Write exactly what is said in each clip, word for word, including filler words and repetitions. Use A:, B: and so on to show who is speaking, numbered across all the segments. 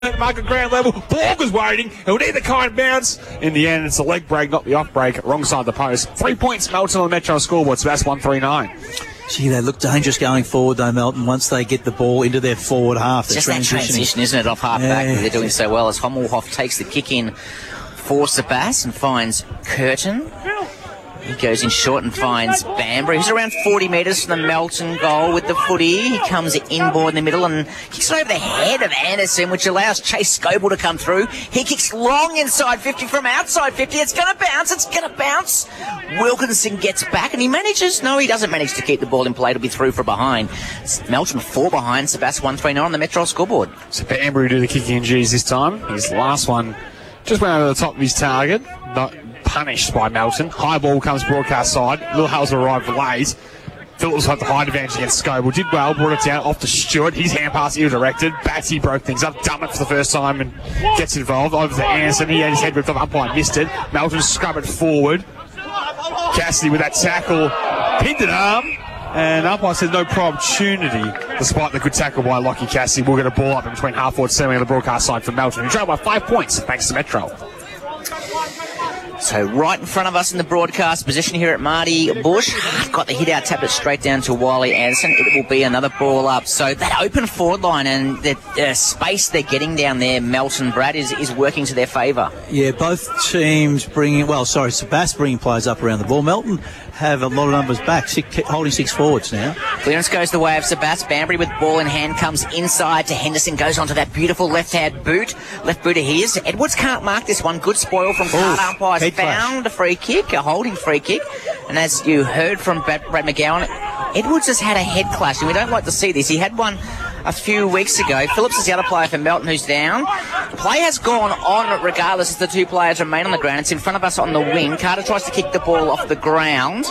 A: mark at ground level. Borg was waiting. He'll need the kind bounce. In the end, it's a leg break, not the off break. Wrong side of the post. Three points, Melton on the Metro scoreboard. So that's one three nine.
B: Gee, they look dangerous going forward, though, Melton, once they get the ball into their forward half.
C: Just that transition, isn't it, off half-back? Yeah. They're doing so well as Hommelhoff takes the kick in for Sebas and finds Curtin. He goes in short and finds Bambury, who's around forty metres from the Melton goal with the footy. He comes inboard in the middle and kicks it over the head of Anderson, which allows Chase Scoble to come through. He kicks long inside fifty from outside fifty. It's going to bounce. It's going to bounce. Wilkinson gets back and he manages. No, he doesn't manage to keep the ball in play. It'll be through for behind. Melton four behind. Sebas one three nine on the Metro scoreboard.
A: So Bambury do the kicking in G's this time. His last one just went over the top of his target. Not punished by Melton. High ball comes broadcast side. Little Hales arrived late. Phillips had the height advantage against Scoble. Did well, brought it down off to Stewart. His hand pass ill-directed. Batty broke things up. Dummett for the first time and gets involved. Over to Anderson. He had his head ripped off. Umpire missed it. Melton scrub it forward. Cassidy with that tackle. Pinned it arm. And umpire said no pro opportunity, despite the good tackle by Lockie Cassidy. We'll get a ball up in between half forward seven on the broadcast side for Melton. He trailed by five points thanks to Metro.
C: So right in front of us in the broadcast position here at Marty Bush. Got the hit out, tapped it straight down to Wiley Anderson. It will be another ball up. So that open forward line and the uh, space they're getting down there, Melton, Brad, is, is working to their favour.
B: Yeah, both teams bringing, well, sorry, Sebas bringing players up around the ball. Melton have a lot of numbers back, six, holding six forwards now.
C: Clearance goes the way of Sebas. Bambury with ball in hand comes inside to Henderson, goes onto that beautiful left-hand boot. Left boot of his. Edwards can't mark this one. Good spoil from card umpires. Found a free kick, a holding free kick. And as you heard from Brad, Brad McGowan, Edwards has had a head clash, and we don't like to see this. He had one a few weeks ago. Phillips is the other player for Melton who's down. Play has gone on regardless as the two players remain on the ground. It's in front of us on the wing. Carter tries to kick the ball off the ground.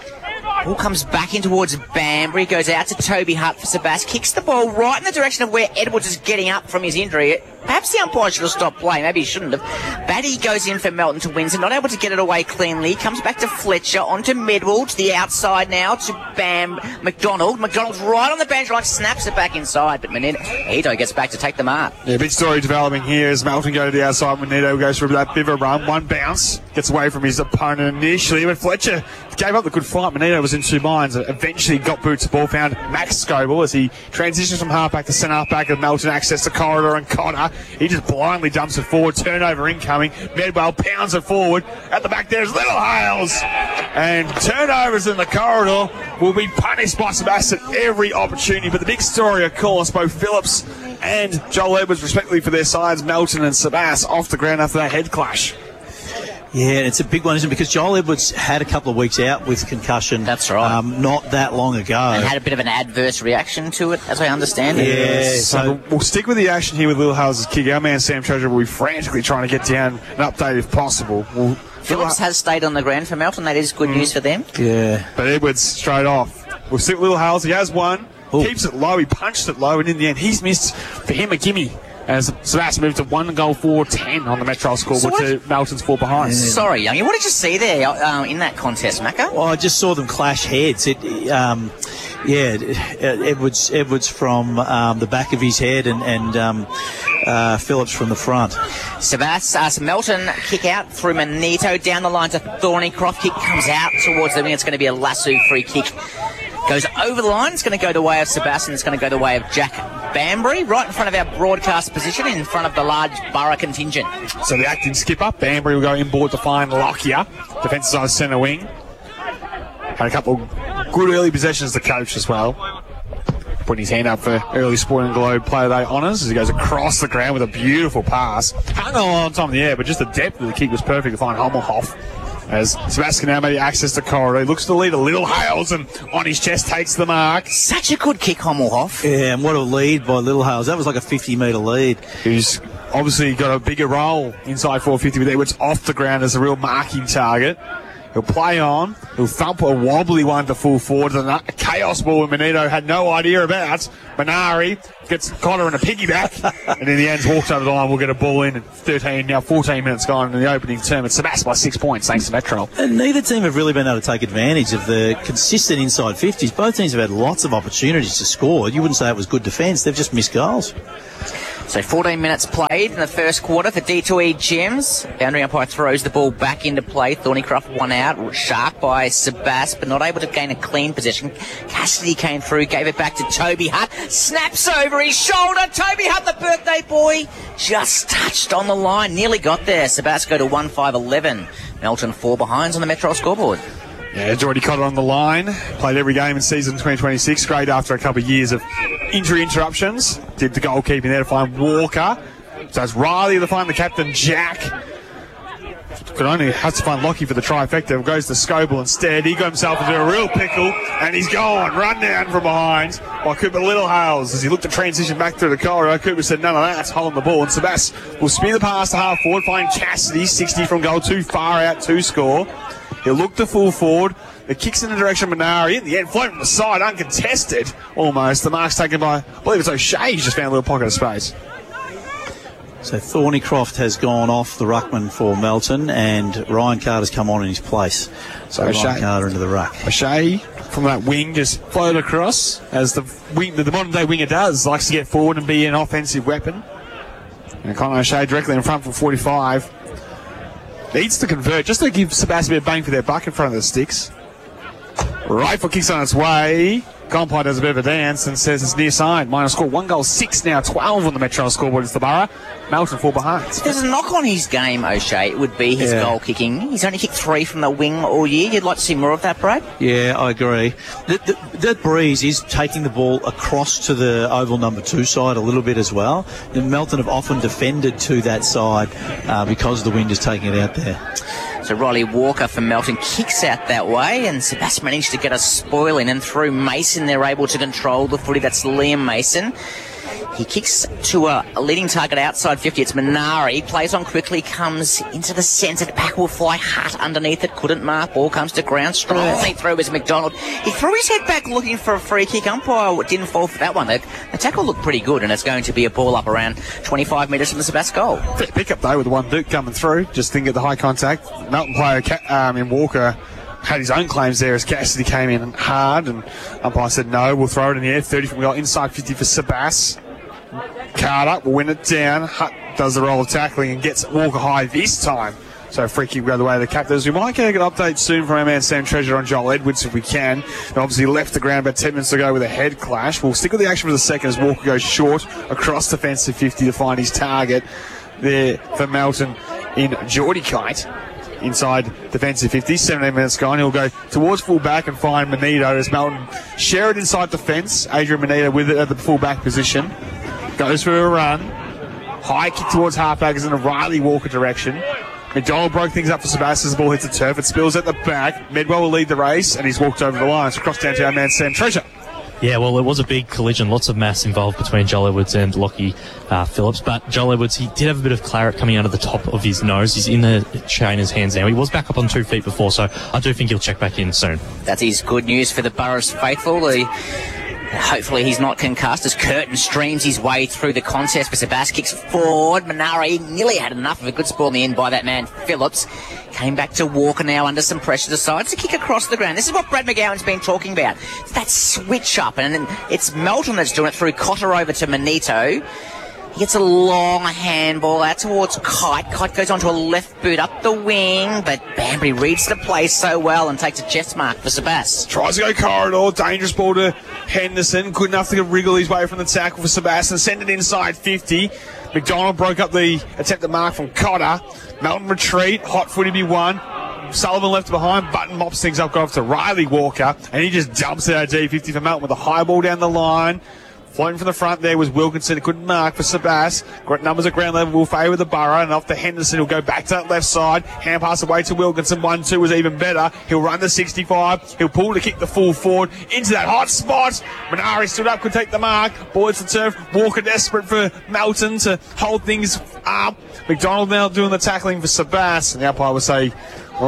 C: Ball comes back in towards Bambury, goes out to Toby Hutt for Sebas, kicks the ball right in the direction of where Edwards is getting up from his injury. Perhaps the umpire should have stopped play, maybe he shouldn't have. Batty goes in for Melton to Windsor, not able to get it away cleanly, comes back to Fletcher, onto Medwall, to the outside now, to Bam McDonald. McDonald's right on the bench, like snaps it back inside, but Manito gets back to take the mark.
A: Yeah, big story developing here as Melton go to the outside. Manito goes for that bit of a run, one bounce, gets away from his opponent initially, but Fletcher gave up the good fight. Manito was in two minds, eventually got boots the ball, found Max Scoble as he transitions from half back to centre half back of Melton, access to Corridor and Connor. He just blindly dumps it forward, turnover incoming. Medwell pounds it forward. At the back there's Little Hales. And turnovers in the corridor will be punished by Sebas at every opportunity. But the big story, of course, both Phillips and Joel Edwards, respectively for their sides, Melton and Sebas, off the ground after that head clash.
B: Yeah, it's a big one, isn't it? Because Joel Edwards had a couple of weeks out with concussion.
C: That's right.
B: Um, not that long ago.
C: And had a bit of an adverse reaction to it, as I understand it.
A: Yeah, so, so we'll stick with the action here with Little Hales' kick. Our man Sam Treasure will be frantically trying to get down an update if possible. We'll
C: Phillips has stayed on the ground for Melton. That is good mm. news for them.
B: Yeah.
A: But Edwards straight off. We'll stick with Little Hales. He has one. Ooh. Keeps it low. He punched it low, and in the end, he's missed for him a gimme. As Sebas moved to one goal for ten on the Metro scoreboard so to Melton's four behind.
C: Yeah. Sorry, Youngie, what did you see there uh, in that contest, Macca?
B: Well, I just saw them clash heads. It, um, yeah, Edwards, Edwards from um, the back of his head and, and um, uh, Phillips from the front.
C: Sebas, uh, so Melton kick out through Manito down the line to Thornycroft. Kick comes out towards the wing. It's going to be a lasso free kick. Goes over the line. It's going to go the way of Sebastian. It's going to go the way of Jack Bambury, right in front of our broadcast position, in front of the large Borough contingent.
A: So the acting skipper, Bambury, will go inboard to find Lockyer, defensive side centre wing. Had a couple of good early possessions, the coach as well. Putting his hand up for early Sporting Globe Player of the Day honours as he goes across the ground with a beautiful pass. Hung on a long time in the air, but just the depth of the kick was perfect to find Hommelhoff. As Sebastian now maybe access to Corridor. He looks to lead a Little Hales and on his chest takes the mark.
C: Such a good kick, Hommelhoff.
B: Yeah, and what a lead by Little Hales. That was like a fifty metre lead.
A: He's obviously got a bigger role inside four fifty with Edwards off the ground as a real marking target. He'll play on. He'll thump a wobbly one to full forward. A chaos ball with Manito had no idea about. Manari gets Connor in a piggyback. And in the end, walks over the line. We'll get a ball in at thirteen, now fourteen minutes gone in the opening term. It's Sebas by six points, thanks to Metro.
B: And neither team have really been able to take advantage of the consistent inside fifties. Both teams have had lots of opportunities to score. You wouldn't say it was good defence. They've just missed goals.
C: So fourteen minutes played in the first quarter for D two E Gems. Boundary umpire throws the ball back into play. Thornycroft one out. Shark by Sebas, but not able to gain a clean possession. Cassidy came through, gave it back to Toby Hutt. Snaps over his shoulder. Toby Hutt, the birthday boy, just touched on the line. Nearly got there. Sebas go to one five eleven. Melton four behinds on the Metro scoreboard.
A: Yeah, Geordie Cotter on the line. Played every game in season twenty twenty-six. Great after a couple of years of injury interruptions. Did the goalkeeping there to find Walker. So it's Riley to find the captain, Jack. Could only has to find Lockie for the trifecta. Goes to Scoble instead. He got himself into a real pickle, and he's gone. Run down from behind by Cooper Littlehales as he looked to transition back through the corridor. Cooper said, none of that. Holding the ball. And Sebas will spear the pass to half forward. Find Cassidy, sixty from goal. Too far out to score. He'll look to full forward. The kicks in the direction of Minari. In the end, floating from the side, uncontested almost. The mark's taken by, I believe it's O'Shea. He's just found a little pocket of space.
B: So Thornycroft has gone off the ruckman for Melton, and Ryan Carter's come on in his place. So
A: O'Shea,
B: Ryan Carter into the ruck.
A: O'Shea from that wing just floated across, as the wing, the modern day winger does, likes to get forward and be an offensive weapon. And Connor O'Shea directly in front for forty-five. Needs to convert just to give Sebas a bit of bang for their buck in front of the sticks. Rifle kicks on its way. Compine does a bit of a dance and says it's near side. Minor score one goal, six now, twelve on the Metro scoreboard. It's the Borough. Melton four behind.
C: If there's a knock on his game, O'Shea, it would be his
B: Yeah.
C: goal kicking. He's only kicked three from the wing all year. You'd like to see more of that, Brad?
B: Yeah, I agree. That, that, that breeze is taking the ball across to the oval number two side a little bit as well. And Melton have often defended to that side uh, because the wind is taking it out there.
C: So Riley Walker from Melton kicks out that way, and Sebas managed to get a spoil in, and through Mason they're able to control the footy. That's Liam Mason. He kicks to a, a leading target outside fifty. It's Minari. Plays on quickly, comes into the centre. Back will fly. Hutt underneath it. Couldn't mark. Ball comes to ground. Strongly through is McDonald. He threw his head back looking for a free kick. Umpire didn't fall for that one. The, the tackle looked pretty good, and it's going to be a ball up around twenty-five metres from the Sebas goal.
A: Pick up though with the one Duke coming through. Just didn't get the high contact. Melton player um, in Walker had his own claims there as Cassidy came in hard, and umpire said no, we'll throw it in the air. thirty from goal, inside fifty for Sebas. Carter will win it down. Hutt does the roll of tackling and gets Walker high this time. So free kick go the way of the captors. We might get an update soon from our man Sam Treasure on Joel Edwards if we can. They obviously left the ground about ten minutes ago with a head clash. We'll stick with the action for the second as Walker goes short across defensive fifty to find his target there for Melton in Geordie Kite. Inside defensive fifty, seventeen minutes gone. He'll go towards full back and find Manito as Melton share it inside the fence. Adrian Manito with it at the full back position. Goes for a run. High kick towards halfback is in a Riley Walker direction. McDonald broke things up for Sebas as the ball hits the turf. It spills at the back. Medwell will lead the race, and he's walked over the line. So cross down to our man Sam Treasure.
D: Yeah, well, it was a big collision. Lots of mass involved between Joel Edwards and Lockie uh, Phillips. But Joel Edwards, he did have a bit of claret coming out of the top of his nose. He's in the trainer's hands now. He was back up on two feet before, so I do think he'll check back in soon.
C: That is good news for the Borough's faithful. The Hopefully he's not concussed as Curtin streams his way through the contest. But Sebas kicks forward. Minari nearly had enough of a good spoil in the end by that man Phillips. Came back to Walker now under some pressure. Decides to kick across the ground. This is what Brad McGowan's been talking about. It's that switch up. And it's Melton that's doing it through Cotter over to Manito. He gets a long handball out towards Kite. Kite goes onto a left boot up the wing, but Banbury reads the play so well and takes a chest mark for Sebas.
A: Tries to go corridor. Dangerous ball to Henderson. Good enough to wriggle his way from the tackle for Sebas and send it inside fifty. McDonald broke up the attempted mark from Cotter. Melton retreat. Hot footy be one. Sullivan left behind. Button mops things up, got off to Riley Walker, and he just dumps it out G fifty for Melton with a high ball down the line. Floating from the front there was Wilkinson. He couldn't mark for Sebas. Great numbers at ground level will favour the Borough. And off to Henderson. He'll go back to that left side. Hand pass away to Wilkinson. one two was even better. He'll run the sixty-five. He'll pull to kick the full forward into that hot spot. Minari stood up, could take the mark. Ball hits the turf. Walker desperate for Melton to hold things up. McDonald now doing the tackling for Sebas. And the umpire will say, well, yeah.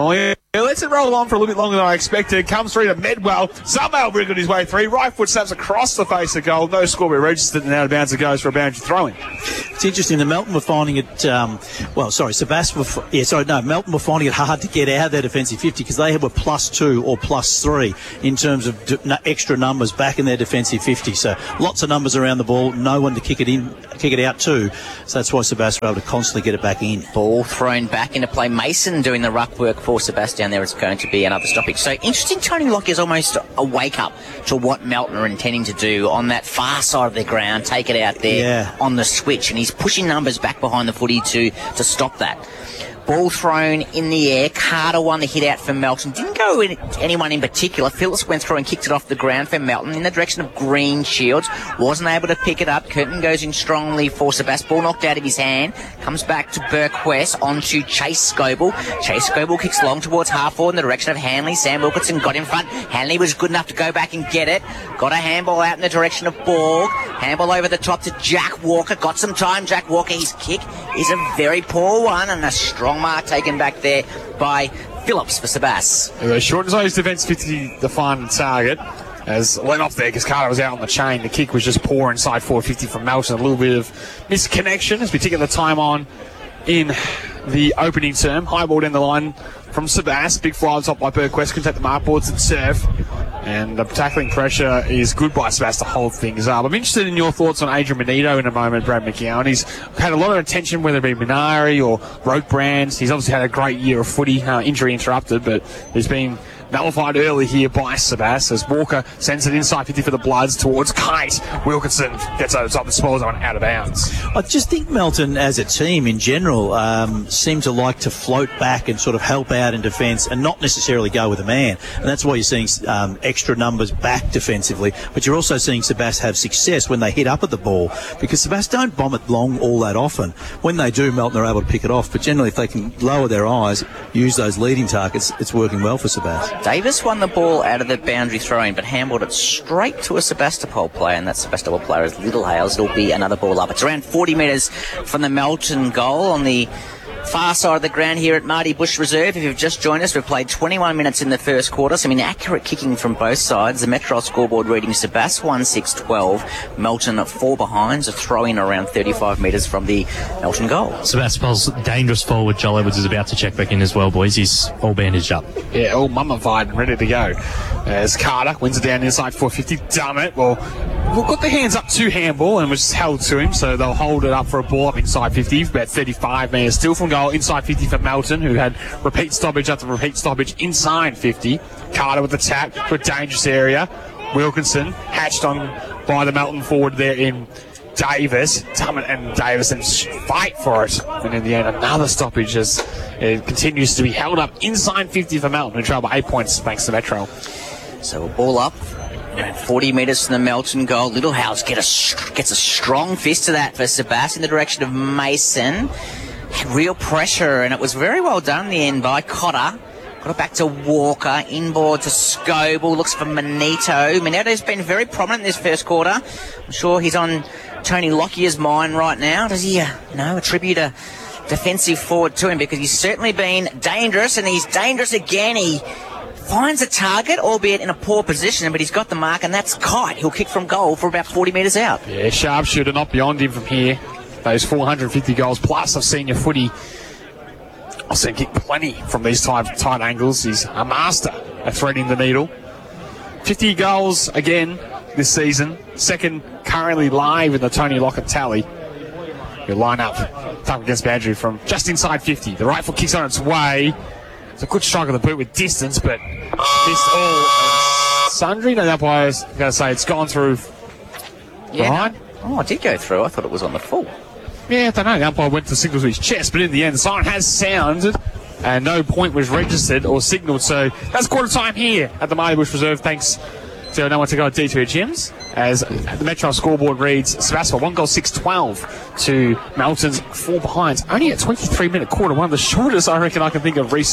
A: Yeah, lets it roll on for a little bit longer than I expected. Comes through to Medwell. Somehow wriggled his way through. Right foot snaps across the face of goal. No score, but registered and out of bounds it goes for a boundary throw-in.
B: It's interesting. The Melton were finding it. Um, well, sorry, Sebastian. Were, yeah, sorry, no. Melton were finding it hard to get out of their defensive fifty because they were plus two or plus three in terms of d- n- extra numbers back in their defensive fifty. So lots of numbers around the ball. No one to kick it in, kick it out to. So that's why Sebastian were able to constantly get it back in.
C: Ball thrown back into play. Mason doing the ruck work for Sebastian. There is going to be another stoppage. So interesting. Tony Lockyer is almost a wake up to what Melton are intending to do on that far side of the ground. Take it out there
B: yeah.
C: on the switch, and he's pushing numbers back behind the footy to to stop that. Ball thrown in the air. Carter won the hit out for Melton. Didn't go in anyone in particular. Phillips went through and kicked it off the ground for Melton in the direction of Green Shields. Wasn't able to pick it up. Curtin goes in strongly for Sebastian. Ball knocked out of his hand. Comes back to Burke West onto Chase Scoble. Chase Scoble kicks long towards half forward in the direction of Hanley. Sam Wilkinson got in front. Hanley was good enough to go back and get it. Got a handball out in the direction of Borg. Handball over the top to Jack Walker. Got some time. Jack Walker, his kick is a very poor one, and a strong mark taken back there by Phillips for Sabas.
A: Anyway, shortens his defence fifty the final target. As went off there because Carter was out on the chain. The kick was just poor inside four fifty from Melton. A little bit of misconnection as we take the time on in the opening term. High ball down the line from Sabas. Big fly on top by Burquest. Can take the mark boards and serve. And the tackling pressure is good by Sabas to hold things up. I'm interested in your thoughts on Adrian Benito in a moment, Brad McGowan. He's had a lot of attention, whether it be Minari or Rokebrand. He's obviously had a great year of footy, uh, injury interrupted, but he's been nullified early here by Sabas as Walker sends it inside fifty for the Bloods towards Kite. Wilkinson gets over the top and spoils that one out of bounds.
B: I just think Melton as a team in general um, seem to like to float back and sort of help out in defence and not necessarily go with a man. And that's why you're seeing um, extra numbers back defensively. But you're also seeing Sabas have success when they hit up at the ball because Sabas don't bomb it long all that often. When they do, Melton are able to pick it off. But generally, if they can lower their eyes, use those leading targets, it's working well for Sabas.
C: Davis won the ball out of the boundary throwing, but handballed it straight to a Sebastopol player, and that Sebastopol player is Little Hales. It'll be another ball up. It's around forty metres from the Melton goal on the far side of the ground here at Marty Bush Reserve. If you've just joined us, we've played twenty-one minutes in the first quarter. Some inaccurate kicking from both sides. The Metro scoreboard reading Sebas one six twelve. Melton four behinds. A throw-in around thirty-five metres from the Melton goal.
D: Sebastopol's dangerous forward, Joel Edwards, is about to check back in as well, boys. He's all bandaged up.
A: Yeah, all mummified and ready to go. As Carter wins it down inside four fifty. Damn it. Well, we've got the hands up to handball and was held to him, so they'll hold it up for a ball up inside fifty. About thirty-five metres still from goal inside fifty for Melton, who had repeat stoppage after repeat stoppage inside fifty. Carter with the tap to a dangerous area. Wilkinson hatched on by the Melton forward there in Davis. Dummett and Davis and fight for it. And in the end, another stoppage as it continues to be held up inside fifty for Melton, who trail by eight points thanks to Metro.
C: So a ball up. Around forty metres from the Melton goal. Little House get a, gets a strong fist to that for Sebas in the direction of Mason. Had real pressure, and it was very well done in the end by Cotter. Got it back to Walker. Inboard to Scoble. Looks for Manito. Manito's been very prominent in this first quarter. I'm sure he's on Tony Lockyer's mind right now. Does he, uh, you know, attribute a defensive forward to him? Because he's certainly been dangerous, and he's dangerous again. He finds a target, albeit in a poor position, but he's got the mark, and that's Kite. He'll kick from goal for about forty metres out.
A: Yeah, sharpshooter, not beyond him from here. Those four hundred fifty goals plus of senior footy. I've seen him kick plenty from these tight, tight angles. He's a master at threading the needle. fifty goals again this season. Second currently live in the Tony Lockyer tally. He'll line up up against boundary from just inside fifty. The right foot kicks on its way. It's a good strike of the boot with distance, but this all sundry. No, the umpire's going to say it's gone through.
C: Yeah.
A: Behind.
C: Oh, it did go through. I thought it was on the full.
A: Yeah, I don't know. The umpire went to signal to his chest, but in the end, the siren has sounded and no point was registered or signalled. So that's quarter time here at the Marty Bush Reserve. Thanks to no one to go at D two Gyms. As the Metro scoreboard reads, Sebastopol one goal six twelve to Melton's four behinds. Only a twenty-three minute quarter, one of the shortest I reckon I can think of recent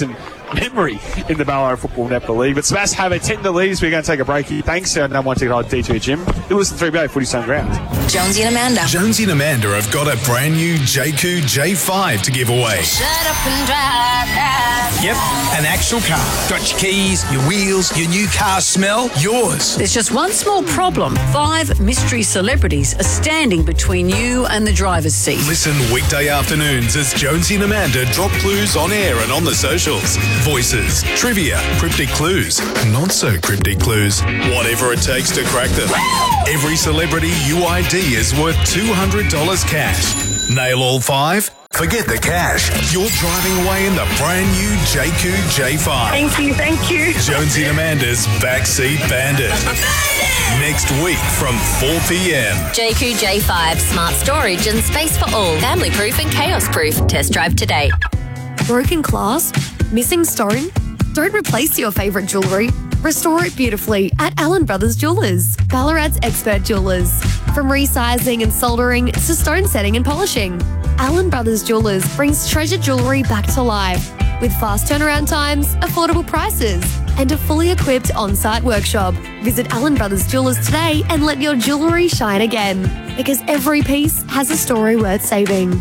A: memory in the Ballarat Football Netball League. But Sebas have a ten to lead as we're going to take a break here. Thanks to our number one ticket holder, D two Gym. It was the three B A Footy Stone Ground.
E: Jonesy and Amanda.
F: Jonesy and Amanda have got a brand new J Q J five to give away.
E: Shut up and drive, drive.
F: Yep, an actual car. Got your keys, your wheels, your new car smell, yours.
G: There's just one small problem. Five mystery celebrities are standing between you and the driver's seat.
F: Listen weekday afternoons as Jonesy and Amanda drop clues on air and on the socials. Voices, trivia, cryptic clues, not so cryptic clues. Whatever it takes to crack them. Every celebrity U I D is worth two hundred dollars cash. Nail all five? Forget the cash. You're driving away in the brand new J Q J five.
H: Thank you, thank you.
F: Jonesy and Amanda's Backseat Bandit. Next week from four p.m.
I: J Q J five, smart storage and space for all. Family proof and chaos proof. Test drive today.
J: Broken glass? Missing stone? Don't replace your favourite jewellery. Restore it beautifully at Allen Brothers Jewellers, Ballarat's expert jewellers. From resizing and soldering to stone setting and polishing, Allen Brothers Jewellers brings treasured jewellery back to life with fast turnaround times, affordable prices, and a fully equipped on-site workshop. Visit Allen Brothers Jewellers today and let your jewellery shine again, because every piece has a story worth saving.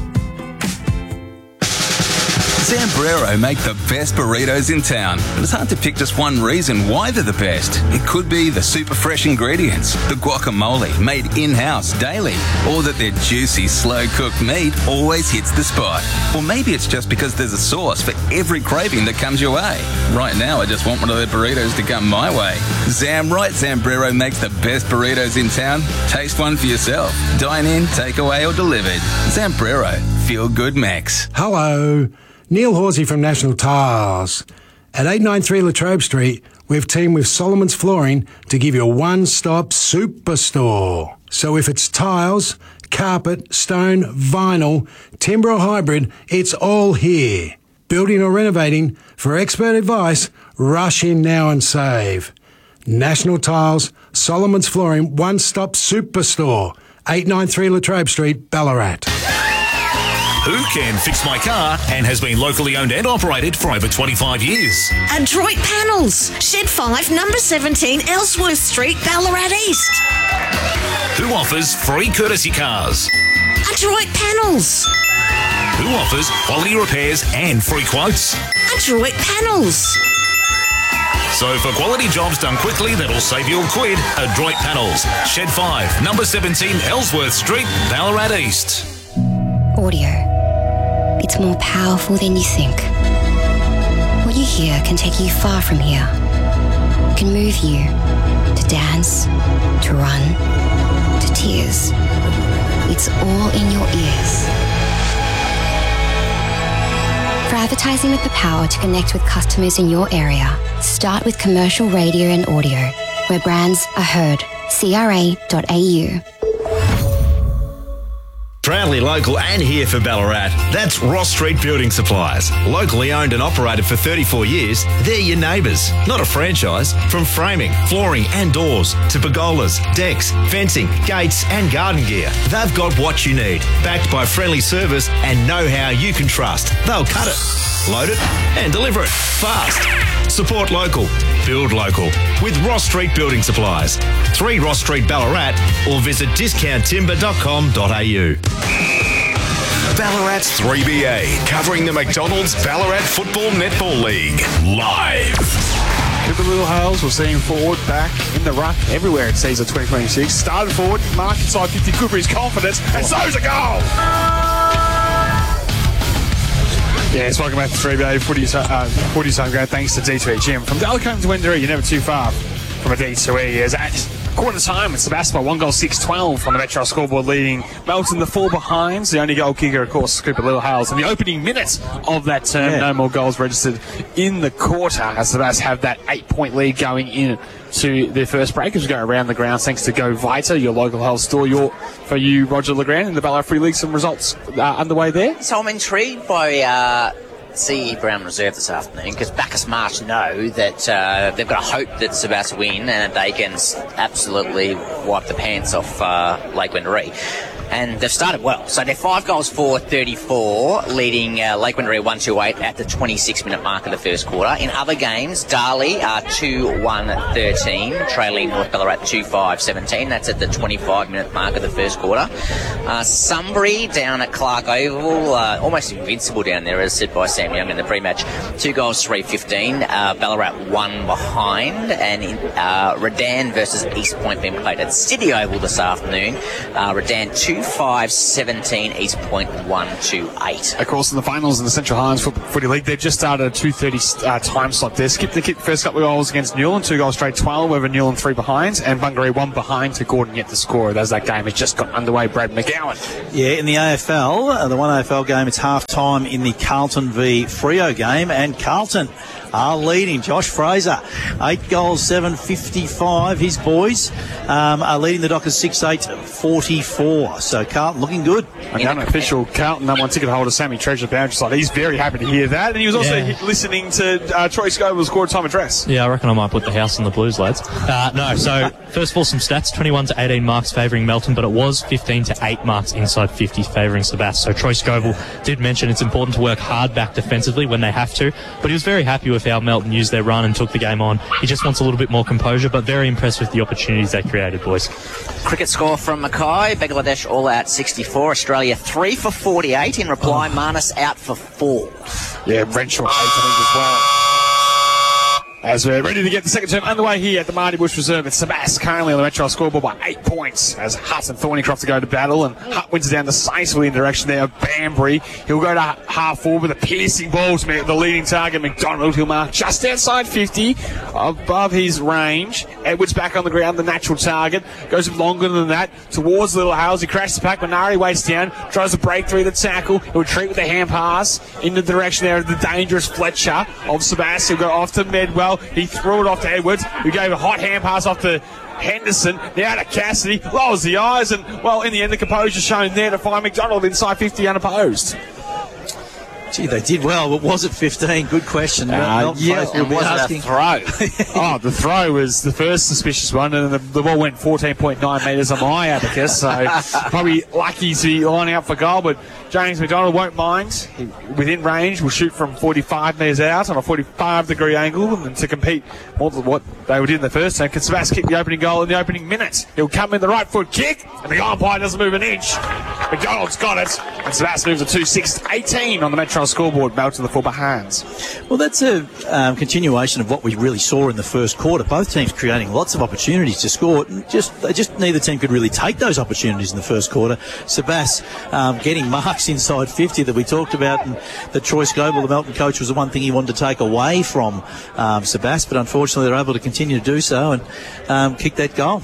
K: Zambrero make the best burritos in town, but it's hard to pick just one reason why they're the best. It could be the super fresh ingredients, the guacamole made in-house daily, or that their juicy, slow-cooked meat always hits the spot. Or maybe it's just because there's a sauce for every craving that comes your way. Right now, I just want one of their burritos to come my way. Zam Right Zambrero makes the best burritos in town. Taste one for yourself. Dine in, take away, or delivered. Zambrero. Feel good Max.
L: Hello. Neil Horsey from National Tiles. At eight ninety-three Latrobe Street, we've teamed with Solomon's Flooring to give you a one-stop superstore. So if it's tiles, carpet, stone, vinyl, timber or hybrid, it's all here. Building or renovating, for expert advice, rush in now and save. National Tiles, Solomon's Flooring, one-stop superstore. eight ninety-three Latrobe Street, Ballarat.
M: Who Can Fix My Car and has been locally owned and operated for over twenty-five years.
N: Adroit Panels, Shed five, number seventeen, Ellsworth Street, Ballarat East.
M: Who offers free courtesy cars.
N: Adroit Panels.
M: Who offers quality repairs and free quotes.
N: Adroit Panels.
M: So for quality jobs done quickly that'll save you a quid, Adroit Panels, Shed five, number seventeen, Ellsworth Street, Ballarat East.
O: Audio. It's more powerful than you think. What you hear can take you far from here. It can move you to dance, to run, to tears. It's all in your ears. For advertising with the power to connect with customers in your area, start with commercial radio and audio, where brands are heard. C R A dot A U.
P: Proudly local and here for Ballarat. That's Ross Street Building Supplies. Locally owned and operated for thirty-four years, they're your neighbours, not a franchise. From framing, flooring and doors to pergolas, decks, fencing, gates and garden gear, they've got what you need. Backed by friendly service and know-how you can trust. They'll cut it, load it and deliver it fast. Support local, build local with Ross Street Building Supplies. three Ross Street, Ballarat, or visit discount timber dot com dot a u.
F: Ballarat's three B A, covering the McDonald's Ballarat Football Netball League, live.
A: Cooper Little Hales will see him forward, back, in the ruck, everywhere it sees at twenty twenty-six. Started forward, mark inside fifty. Cooper is confident, and so's a goal! Yes, welcome back to three B A Footy, uh, Footy Stone Ground, thanks to D two E Gym. From Dalcombe to Wendouree, you're never too far from a D two E. As at quarter time, it's Sebastopol, one goal, six twelve on the Metro scoreboard, leading Melton the four behinds. The only goal kicker, of course, Cooper Little Hales. In the opening minutes of that term, yeah. No more goals registered in the quarter, as Sebastopol have that eight-point lead going in to their first break as we go around the grounds. Thanks to Go Vita, your local health store. Your, for you, Roger Legrand, in the Ballarat Free League, some results uh, underway there.
C: So I'm intrigued by uh, C E Brown Reserve this afternoon, because Bacchus Marsh know that uh, they've got a hope that Sebastopol win and they can absolutely wipe the pants off uh, Lake Wendouree. And they've started well. So they're five goals for thirty-four, leading uh, Lake Windermere one two eight at the twenty-six minute mark of the first quarter. In other games, Darley are two one thirteen, trailing North Ballarat two five seventeen. That's at the twenty-five minute mark of the first quarter. Uh, Sunbury down at Clark Oval, uh, almost invincible down there, as said by Sam Young in the pre-match. Two goals, three fifteen. Uh, Ballarat one behind. And in, uh, Redan versus East Point being played at City Oval this afternoon. Uh, Redan two five seventeen, East Point one two eight.
A: Of course, in the finals in the Central Highlands Footy League, they've just started a two thirty uh, time slot there. Skipped the kick first couple of goals against Newland, two goals straight twelve over Newland, three behind, and Bungaree one behind to Gordon yet to score as that game has just got underway. Brad McGowan.
B: Yeah, in the A F L, uh, the one A F L game, it's half time in the Carlton v Freo game, and Carlton are leading. Josh Fraser, eight goals, seven fifty-five. His boys um, are leading the Dockers six eight forty-four. So Carlton looking good.
A: And unofficial Carlton number one ticket holder Sammy Treasure Boundary side. He's very happy to hear that, and he was also
D: Yeah.
A: listening to uh, Troy Scoble's score time address.
D: Yeah, I reckon I might put the house on the Blues, lads. Uh, no, so first of all, some stats: twenty-one to eighteen marks favouring Melton, but it was fifteen to eight marks inside fifty favouring Sebas. So Troy Scoville did mention it's important to work hard back defensively when they have to, but he was very happy with how Melton used their run and took the game on. He just wants a little bit more composure, but very impressed with the opportunities they created, boys.
C: Cricket score from Mackay. Bangladesh all out sixty-four. Australia three for forty-eight. In reply, oh. Marnus out for four.
A: Yeah, Renshaw eight, I think, as well. As we're ready to get the second term underway here at the Marty Bush Reserve, it's Sebas currently on the Metro scoreboard by eight points as Hutt and Thornycroft to go to battle, and Hutt wins it down decisively in the direction there of Banbury. He'll go to half forward with a piercing ball to the leading target, McDonald. He'll mark just outside fifty, above his range. Edwards back on the ground, the natural target. Goes longer than that towards Little Hales. He crashes the pack. Minari waits down, tries to break through the tackle. He'll retreat with the hand pass in the direction there of the dangerous Fletcher of Sebas. He'll go off to Medwell. He threw it off to Edwards, who gave a hot hand pass off to Henderson. Now to Cassidy, lowers the eyes, and, well, in the end, the composure shown there to find McDonald inside fifty unopposed.
B: Gee, they did well, but was it fifteen? Good question.
A: Uh, yeah, it was asking. a throw. oh, the throw was the first suspicious one, and the, the ball went fourteen point nine metres on my abacus, so probably lucky to be lining up for goal, but James McDonald won't mind. He, within range, will shoot from forty-five metres out on a forty-five degree angle, and to compete more than what they did in the first time. Can Sebas kick the opening goal in the opening minute? He'll come in the right foot kick, and the umpire doesn't move an inch. McDonald's got it, and Sebas moves to two six eighteen on the Metro scoreboard, Melton the full behinds.
B: Well, that's a um, continuation of what we really saw in the first quarter. Both teams creating lots of opportunities to score. Just, they just neither team could really take those opportunities in the first quarter. Sebas um, getting marks inside fifty that we talked about, and that Troy Scoble, the Melton coach, was the one thing he wanted to take away from um, Sebas, but unfortunately they're able to continue to do so and um, kick that goal.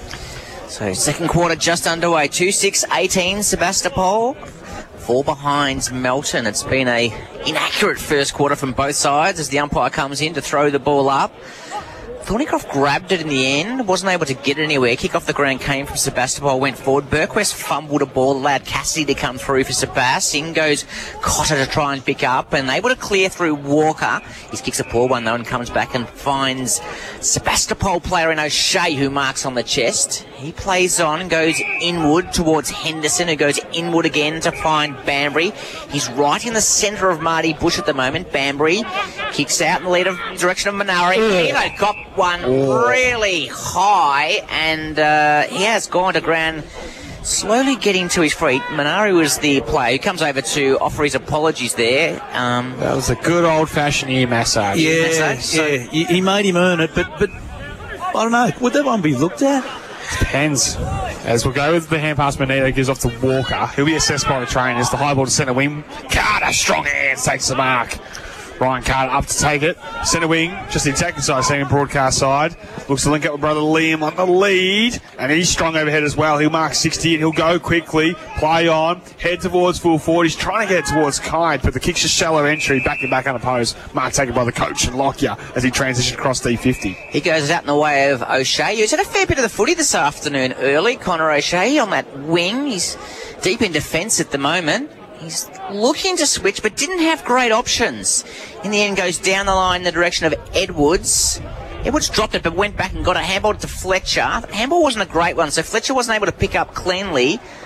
C: So second quarter just underway. two six eighteen Sebastopol. Four behind Melton. It's been a inaccurate first quarter from both sides as the umpire comes in to throw the ball up. Thornycroft grabbed it in the end, wasn't able to get it anywhere. Kick off the ground came from Sebastopol, went forward. Burquest fumbled a ball, allowed Cassidy to come through for Sebas. In goes Cotter to try and pick up, and able to clear through Walker. He kicks a poor one though and comes back and finds Sebastopol player in O'Shea, who marks on the chest. He plays on and goes inward towards Henderson, who goes inward again to find Banbury. He's right in the centre of Marty Bush at the moment. Banbury kicks out in the lead of direction of Minari. He got one really high, and uh, he has gone to ground, slowly getting to his feet. Minari was the player who comes over to offer his apologies there. Um,
A: that was a good old-fashioned ear massage.
B: Yeah,
A: massage, so.
B: yeah. He, he made him earn it, but, but I don't know. Would that one be looked at?
A: Depends. As we'll go with the hand pass, Manito gives off to Walker. He'll be assessed by the trainers. The high ball to centre wing. Carter, strong hands, takes the mark. Ryan Carter up to take it. Centre wing, just the attacking side, second broadcast side. Looks to link up with brother Liam on the lead. And he's strong overhead as well. He'll mark sixty and he'll go quickly. Play on. Head towards full forward. He's trying to get it towards Kide, but the kick's a shallow entry. Back and back unopposed. Mark taken by the coach and Lockyer as he transitions across D fifty.
C: He goes out in the way of O'Shea, who's had a fair bit of the footy this afternoon early. Connor O'Shea on that wing. He's deep in defence at the moment. He's looking to switch, but didn't have great options. In the end, goes down the line in the direction of Edwards. Edwards dropped it, but went back and got a handball to Fletcher. The handball wasn't a great one, so Fletcher wasn't able to pick up cleanly.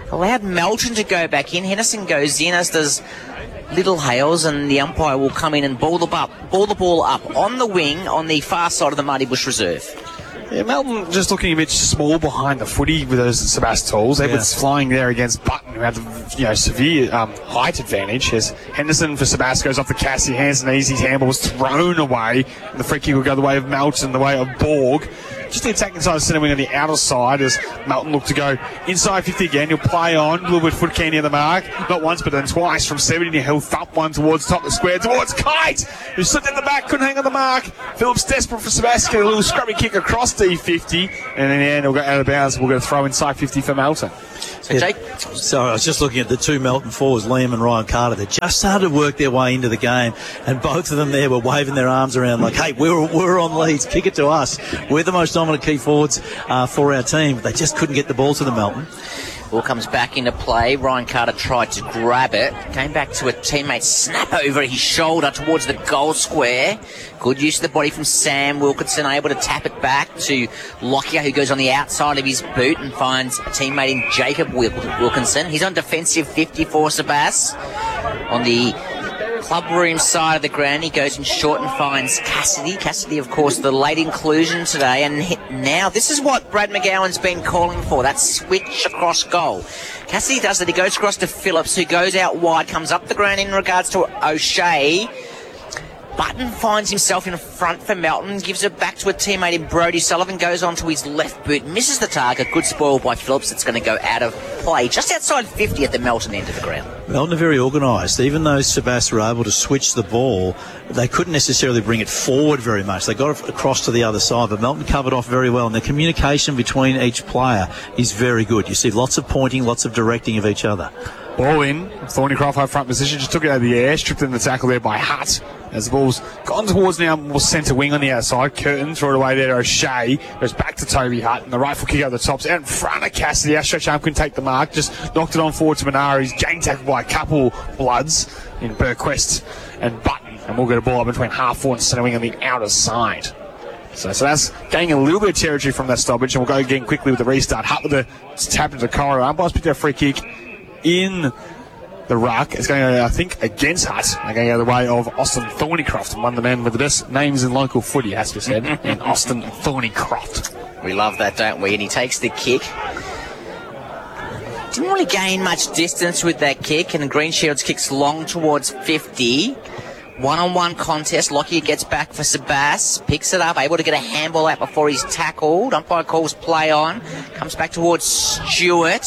C: allowed Melton to go back in. Henderson goes in, as does Little Hales, and the umpire will come in and ball the, up, ball the ball up on the wing on the far side of the Marty Bush Reserve.
A: Yeah, Melton just looking a bit small behind the footy with those Sebastools. Edwards
B: Yeah.
A: flying there against Button, who had you know severe um, height advantage. As Henderson for Sebast goes off the Cassie, hands and easy. Handball was thrown away. And the free kick will go the way of Melton, the way of Borg. Just the attack inside the centre wing on the outer side as Melton looked to go inside fifty again. He'll play on, a little bit foot key near the mark. Not once, but then twice from seventy. He'll thump one towards top of the square, towards Kite, who slipped at the back, couldn't hang on the mark. Phillips desperate for Sebastian, a little scrubby kick across D fifty, and in the end, he'll go out of bounds. We'll get a throw inside fifty for Melton.
C: So, Jake?
B: So I was just looking at the two Melton forwards, Liam and Ryan Carter. They just started to work their way into the game, and both of them there were waving their arms around like, hey, we're, we're on leads, kick it to us. We're the most dominant key forwards uh, for our team. But they just couldn't get the ball to the Melton.
C: Ball comes back into play. Ryan Carter tried to grab it. Came back to a teammate. Snap over his shoulder towards the goal square. Good use of the body from Sam Wilkinson. Able to tap it back to Lockyer, who goes on the outside of his boot and finds a teammate in Jacob Wilkinson. He's on defensive fifty for Sebas. On the club room side of the ground, he goes in short and finds Cassidy. Cassidy, of course, the late inclusion today. And hit now, this is what Brad McGowan's been calling for, that switch across goal. Cassidy does that. He goes across to Phillips, who goes out wide, comes up the ground in regards to O'Shea. Button finds himself in front for Melton, gives it back to a teammate in Brodie Sullivan, goes on to his left boot, misses the target. Good spoil by Phillips. It's going to go out of play just outside fifty at the Melton end of the ground.
B: Melton are very organised. Even though Sebas were able to switch the ball, they couldn't necessarily bring it forward very much. They got it across to the other side, but Melton covered off very well, and the communication between each player is very good. You see lots of pointing, lots of directing of each other.
A: Ball in. Thornycroft high front position, just took it out of the air, stripped in the tackle there by Hutt. As the ball's gone towards now more centre wing on the outside. Curtin threw it away there to O'Shea. Goes back to Toby Hutt, and the right foot kick over the tops out in front of Cassidy. Outstretched arm couldn't take the mark, just knocked it on forward to Manara. He's gang tackled by a couple bloods in Burquest and Button, and we'll get a ball up between half forward and centre wing on the outer side. So, so that's gaining a little bit of territory from that stoppage, and we'll go again quickly with the restart. Hutt with the tap into the corridor. Umpires picked up a free kick in the ruck. It's going to, I think, against Hutt. They're going to go the way of Austin Thornycroft, one of the men with the best names in local footy, has to be said, and Austin Thornycroft.
C: We love that, don't we? And he takes the kick. Didn't really gain much distance with that kick, and Greenshields kicks long towards fifty. One-on-one contest. Lockyer gets back for Sebas, picks it up, able to get a handball out before he's tackled. Umpire calls play on. Comes back towards Stewart.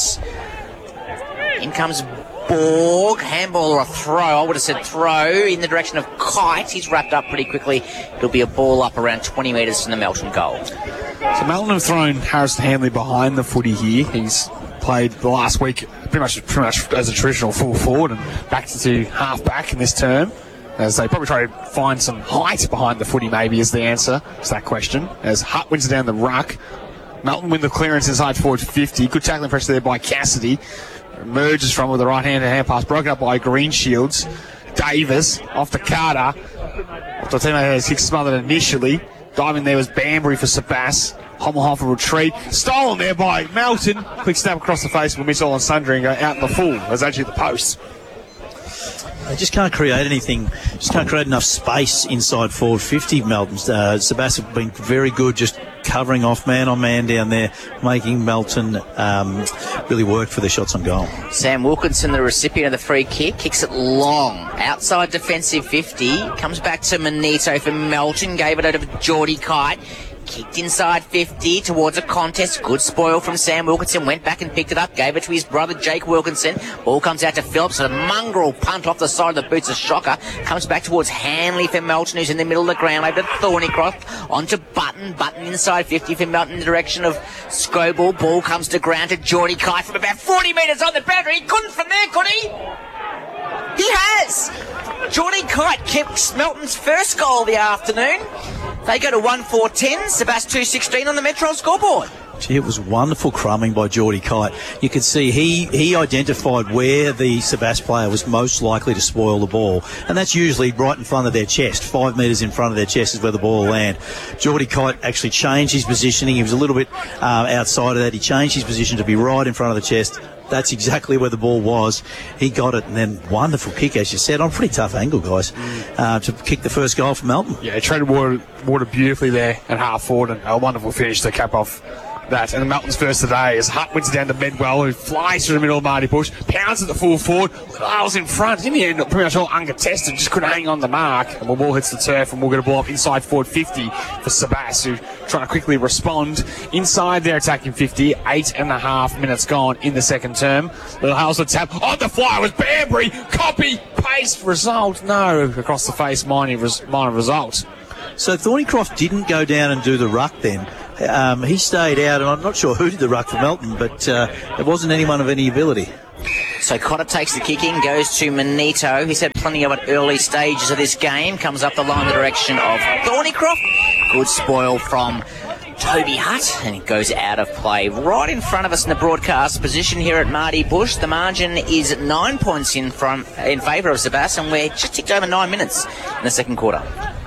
C: In comes Borg. Handball or a throw. I would have said throw in the direction of Kite. He's wrapped up pretty quickly. It'll be a ball up around twenty metres from the Melton goal.
A: So Melton have thrown Harrison Hanley behind the footy here. He's played the last week pretty much, pretty much as a traditional full forward and back to half back in this term. As they probably try to find some height behind the footy, maybe, is the answer to that question. As Hutt wins it down the ruck. Melton win the clearance inside forward fifty. Good tackling pressure there by Cassidy. Emerges from with the right hand and hand pass, broken up by Greenshields. Davis off to Carter. Off the teammate has kick smothered initially. Diving there was Banbury for Sebas. Hommelhofer retreat. Stolen there by Melton. Quick snap across the face. We'll miss all on sundry and go out in the full. That's actually the post.
B: They just can't create anything, just can't create enough space inside forward fifty, Melton. Uh, Sebas have been very good just covering off man on man down there, making Melton um, really work for their shots on goal.
C: Sam Wilkinson, the recipient of the free kick, kicks it long. Outside defensive fifty, comes back to Manito for Melton, gave it over to Geordie Kite. Kicked inside fifty towards a contest. Good spoil from Sam Wilkinson. Went back and picked it up. Gave it to his brother Jake Wilkinson. Ball comes out to Phillips. A mongrel punt off the side of the boots. A shocker. Comes back towards Hanley for Melton, who's in the middle of the ground. Over to Thornycroft. Onto Button. Button inside fifty for Melton in the direction of Scobell. Ball comes to ground to Geordie Kite from about forty metres on the boundary. He couldn't from there, could he? He has! Geordie Kite kept Melton's first goal of the afternoon. They go to one four ten. Sebas two sixteen on the Metro scoreboard.
B: Gee, it was wonderful crumbing by Geordie Kite. You could see he, he identified where the Sebas player was most likely to spoil the ball, and that's usually right in front of their chest. Five metres in front of their chest is where the ball will land. Geordie Kite actually changed his positioning. He was a little bit uh, outside of that. He changed his position to be right in front of the chest. that's exactly where the ball was. He got it, and then wonderful kick, as you said, on a pretty tough angle, guys, uh, to kick the first goal for Melton.
A: Yeah, he treaded water, water beautifully there at half forward, and a wonderful finish to cap off that. And the Melton's first today as Hutt wins it down to Medwell, who flies through the middle of Marty Bush, pounds at the full forward. I was in front. In the end, pretty much all uncontested, just couldn't hang on the mark. And the ball hits the turf, and we'll get a ball up inside forward fifty for Sabas, who trying to quickly respond. Inside their attacking fifty, eight and a half minutes gone in the second term. Little Halswood tap on the fly was Banbury. Copy, paste, result. No, across the face, minor, res- minor result.
B: So Thornycroft didn't go down and do the ruck then. Um, he stayed out, and I'm not sure who did the ruck for Melton, but uh, it wasn't anyone of any ability.
C: So Cotter takes the kick in, goes to Manito. He's had plenty of it early stages of this game. Comes up the line in the direction of Thornycroft. Good spoil from Toby Hutt, and it goes out of play right in front of us in the broadcast position here at Marty Bush. The margin is nine points in front in favour of Sabas, and we're just ticked over nine minutes in the second quarter.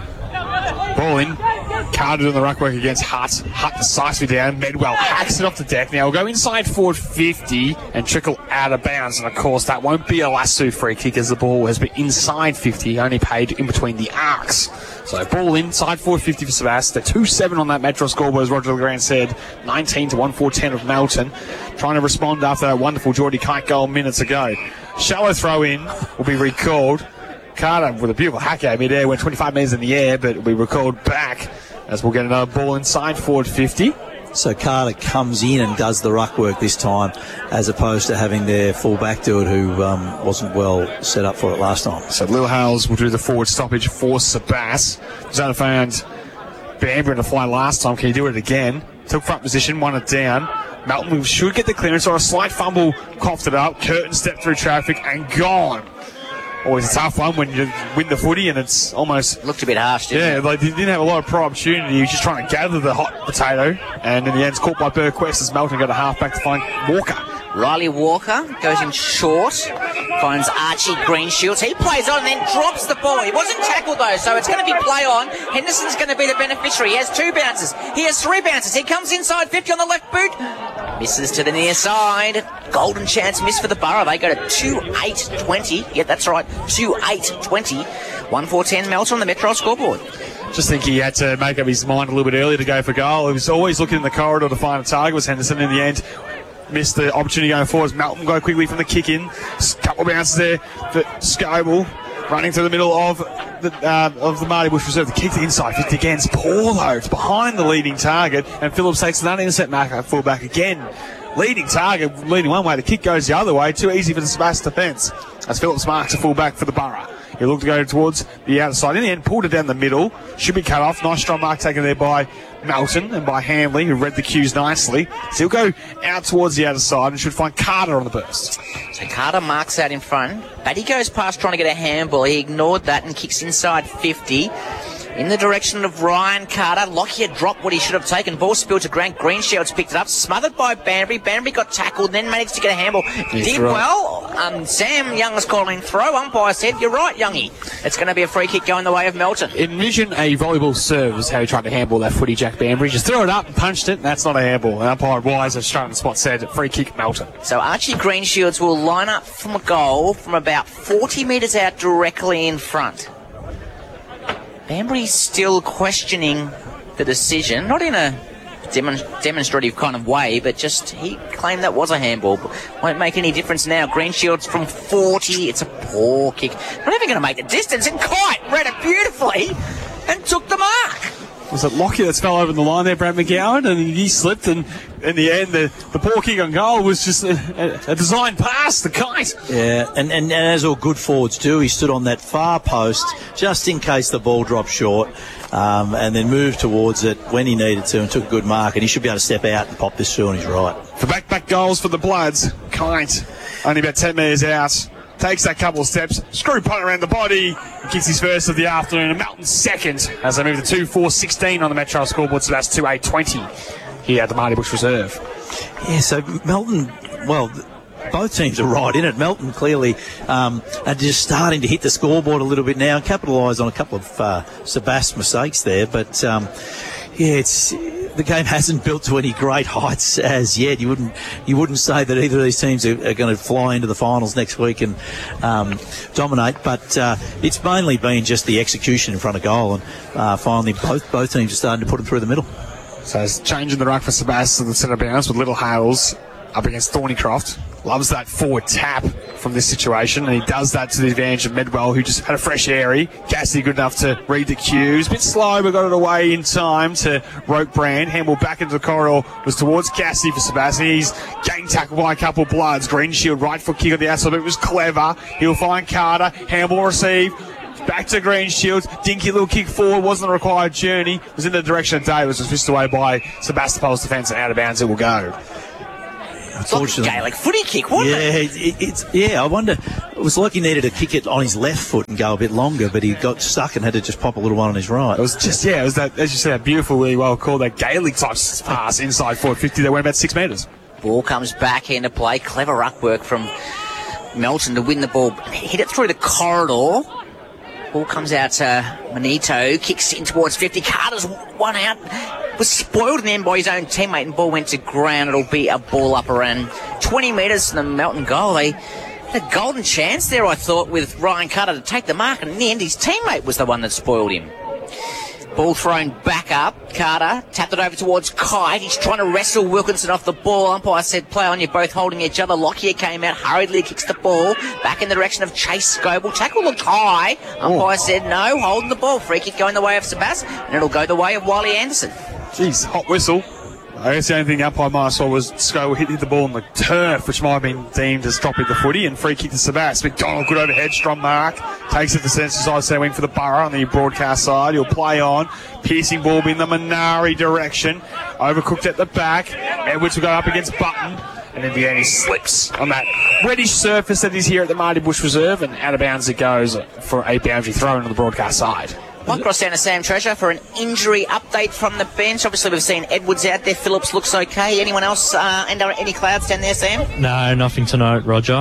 A: Ball in. Carter on the ruck work against Hutt. Hutt decisively down. Medwell hacks it off the deck. Now we'll go inside forward fifty and trickle out of bounds. And of course, that won't be a lasso free kick as the ball has been inside fifty, only paid in between the arcs. So ball inside forward fifty for Sabas. They're two seven on that Metro scoreboard, as Roger LeGrand said. nineteen to one four ten of Melton. Trying to respond after that wonderful Geordie Kite goal minutes ago. Shallow throw in will be recalled. Carter with a beautiful hack out mid-air, went twenty-five metres in the air, but we recalled back as we'll get another ball inside forward fifty.
B: So Carter comes in and does the ruck work this time, as opposed to having their full-back do it, who um, wasn't well set up for it last time.
A: So Lil Hales will do the forward stoppage for Sabas. Zona found Banbury to fly last time. Can he do it again? Took front position, won it down. Melton should get the clearance, or a slight fumble, coughed it up. Curtin stepped through traffic and gone. Always a tough one when you win the footy, and it's almost
C: looked a bit harsh, didn't
A: yeah,
C: it?
A: like he didn't have a lot of pro opportunity. He was just trying to gather the hot potato, and in the end, it's caught by Burquest as Melton got a half back to find Walker.
C: Riley Walker goes in short, finds Archie Greenshields. He plays on and then drops the ball. He wasn't tackled though, so it's going to be play on. Henderson's going to be the beneficiary. He has two bounces. He has three bounces. He comes inside fifty on the left boot. Misses to the near side. Golden chance miss for the Borough. They go to two eight twenty. Yeah, that's right. two eight twenty. one four ten Melton on the Metro scoreboard.
A: Just think he had to make up his mind a little bit earlier to go for goal. He was always looking in the corridor to find a target. Was Henderson in the end? Missed the opportunity going forward. Melton go quickly from the kick in. Couple of bounces there for Scoble. Running through the middle of the uh, of the Marty Bush Reserve. The kick to inside fifty again. It's poor though. It's behind the leading target. And Phillips takes an unintercept mark at fullback again. Leading target, leading one way. The kick goes the other way. Too easy for the Sabas defence. As Phillips marks a fullback for the Borough. He looked to go towards the outside. In the end, pulled it down the middle. Should be cut off. Nice strong mark taken there by Melton and by Hamley, who read the cues nicely. So he'll go out towards the outer side and should find Carter on the burst.
C: So Carter marks out in front, but he goes past trying to get a handball. He ignored that and kicks inside fifty. In the direction of Ryan Carter. Lockyer dropped what he should have taken. Ball spilled to Grant Greenshields, picked it up, smothered by Banbury. Banbury got tackled, then managed to get a handball.
A: He's
C: Did
A: right.
C: well. Um, Sam Young's calling throw. Umpire said, "You're right, Youngie. It's going to be a free kick going the way of Melton."
A: Envision a volleyball serve is how he tried to handball that footy, Jack Banbury. Just threw it up and punched it. That's not a handball. And umpire Wise, as straight on the spot, said free kick Melton.
C: So Archie Greenshields will line up from a goal from about forty metres out directly in front. Banbury's still questioning the decision, not in a demon- demonstrative kind of way, but just he claimed that was a handball. Won't make any difference now. Greenshields from forty. It's a poor kick. Not even going to make the distance. And Kite read it beautifully and took the mark.
A: Was it Lockyer that's fell over the line there, Brad McGowan, and he slipped, and in the end, the, the poor kick on goal was just a, a, a design pass, the Kite.
B: Yeah, and, and, and as all good forwards do, he stood on that far post just in case the ball dropped short, um, and then moved towards it when he needed to and took a good mark, and he should be able to step out and pop this through on his right.
A: For back-back goals for the Bloods, Kite only about ten metres out. Takes that couple of steps, screw punt around the body, and kicks his first of the afternoon, and Melton second as they move to two four sixteen on the Metro scoreboard, so that's two eight twenty here at the Marty Bush Reserve.
B: Yeah, so Melton, well, both teams are right in it. Melton clearly um, are just starting to hit the scoreboard a little bit now and capitalise on a couple of uh, Sabas mistakes there, but um, yeah, it's the game hasn't built to any great heights as yet. You wouldn't you wouldn't say that either of these teams are, are going to fly into the finals next week and um, dominate, but uh, it's mainly been just the execution in front of goal, and uh, finally both both teams are starting to put them through the middle.
A: So it's changing the ruck for Sebastian to the centre bounce with Little Hales up against Thornycroft. Loves that forward tap from this situation, and he does that to the advantage of Medwell, who just had a fresh airy. Cassidy good enough to read the cues. A bit slow, but got it away in time to Rope Brand. Handball back into the corridor was towards Cassidy for Sebastian. He's gang tackled by a couple of Bloods. Green Shield, right foot kick on the outside, but it was clever. He'll find Carter. Handball receive. Back to Green Shields. Dinky little kick forward. Wasn't a required journey. It was in the direction of Davis. Was fished away by Sebastiopol's defence, and out of bounds it will go.
C: Unfortunately, Gaelic footy kick, wasn't
B: yeah,
C: it?
B: it, it's yeah. I wonder. It was like he needed to kick it on his left foot and go a bit longer, but he got stuck and had to just pop a little one on his right.
A: It was just yeah. It was that, as you said, that beautiful, really well called, that Gaelic type pass inside forward fifty. They went about six metres.
C: Ball comes back into play. Clever ruck work from Melton to win the ball. Hit it through the corridor. Ball comes out to Manito, kicks in towards fifty. Carter's one out. Was spoiled in the end by his own teammate, and ball went to ground. It'll be a ball up around twenty metres from the Melton goal. They had a golden chance there, I thought, with Ryan Carter to take the mark, and in the end his teammate was the one that spoiled him. Ball thrown back up. Carter tapped it over towards Kite. He's trying to wrestle Wilkinson off the ball. Umpire said, play on, you're both holding each other. Lockyer came out, hurriedly kicks the ball back in the direction of Chase Scoble. Tackle looked high. Umpire said, no, holding the ball. Free kick going the way of Sebastian, and it'll go the way of Wiley Anderson.
A: Jeez, hot whistle. I guess the only thing umpire might have saw was Scoble hit, hit the ball on the turf, which might have been deemed as dropping the footy, and free kick to Sebastian. McDonald, good overhead, strong mark. Takes it to centre side, centre wing for the Borough on the broadcast side. He'll play on. Piercing ball in the Minari direction. Overcooked at the back. Edwards will go up against Button. And in the end, he slips on that reddish surface that is here at the Marty Bush Reserve, and out of bounds it goes for a boundary throw on the broadcast side.
C: Might cross down to Sam Treasure for an injury update from the bench. Obviously, we've seen Edwards out there. Phillips looks okay. Anyone else? Uh, and any clouds down there, Sam?
D: No, nothing to note, Roger.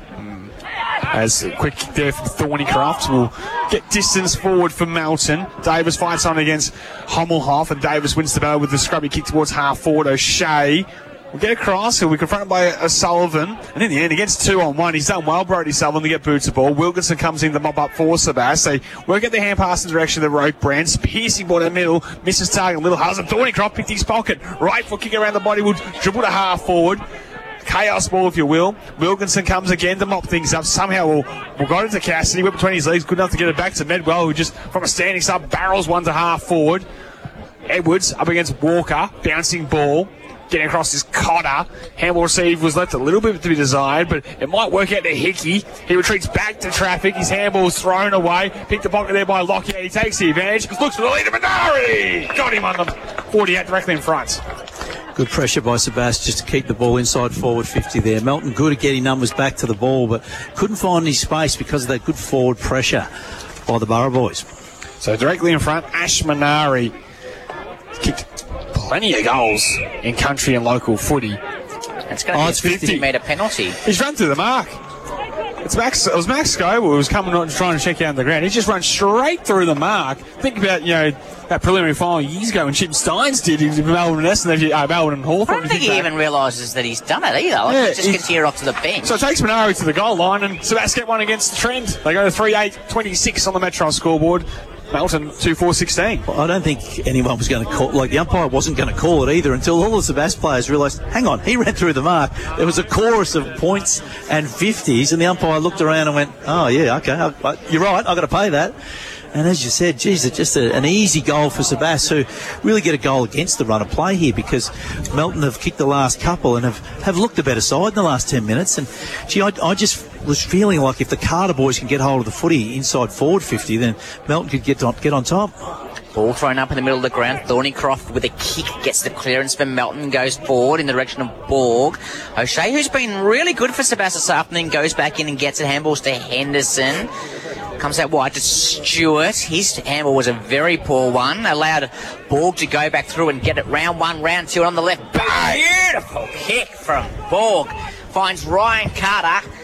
A: As a quick kick there from Thornycroft will get distance forward for Melton. Davis fights on against Hummelhoff, and Davis wins the battle with the scrubby kick towards half forward. O'Shea will get across. He'll be confronted by O'Sullivan. And in the end, against two on one, he's done well, Brody Sullivan, to get boots the ball. Wilkinson comes in to mop up for Sebas. They work at the hand pass in the direction of the Rope Brands. Piercing ball in the middle. Misses target. Little Hudson. Thornycroft picked his pocket. Right foot kick around the body. Will dribble to half forward. Chaos ball, if you will. Wilkinson comes again to mop things up. Somehow we'll, we'll go into Cassidy. Went between his legs. Good enough to get it back to Medwell, who just, from a standing start, barrels one to half forward. Edwards up against Walker. Bouncing ball. Getting across his Cotter. Handball receive was left a little bit to be desired, but it might work out to Hickey. He retreats back to traffic. His handball is thrown away. Picked the pocket there by Lockyer. He takes the advantage. Looks for the leader, Minari! Got him on the forty-eight directly in front.
B: Good pressure by Sebastian just to keep the ball inside forward fifty there. Melton good at getting numbers back to the ball, but couldn't find any space because of that good forward pressure by the Borough boys.
A: So directly in front, Ash Minari kicked plenty of goals in country and local footy.
C: It's going to
A: oh,
C: be
A: it's
C: a fifty metre penalty.
A: He's run through the mark. It's Max. It was Max Scoble who was coming on trying to check out the ground. He's just run straight through the mark. Think about, you know, that preliminary final years ago when Chip Steins did in Melbourne and Essendon, uh, Melbourne and Hawthorn.
C: I don't think he even realises that he's done it either. Like,
A: Yeah,
C: he just gets here off to the bench.
A: So it takes Minari to the goal line, and Sebastian get one against the trend. They go to three eight twenty-six on the Metro scoreboard. Melton two four sixteen.
B: Well, I don't think anyone was going to call, like the umpire wasn't going to call it either until all the Sebas players realised, hang on, he ran through the mark. There was a chorus of points and fifties, and the umpire looked around and went, oh yeah, okay, I, I, you're right, I've got to pay that. And as you said, geez, it's just a, an easy goal for Sebas, who really get a goal against the run of play here, because Melton have kicked the last couple and have, have looked a better side in the last ten minutes. And gee, I, I just was feeling like if the Carter boys can get hold of the footy inside forward fifty, then Melton could get on, get on top.
C: Ball thrown up in the middle of the ground. Thornycroft with a kick gets the clearance for Melton, goes forward in the direction of Borg. O'Shea, who's been really good for Sebas this afternoon, goes back in and gets it. Handballs to Henderson. Comes out wide to Stewart. His handball was a very poor one. Allowed Borg to go back through and get it round one, round two on the left. Beautiful kick from Borg. Finds Ryan Carter.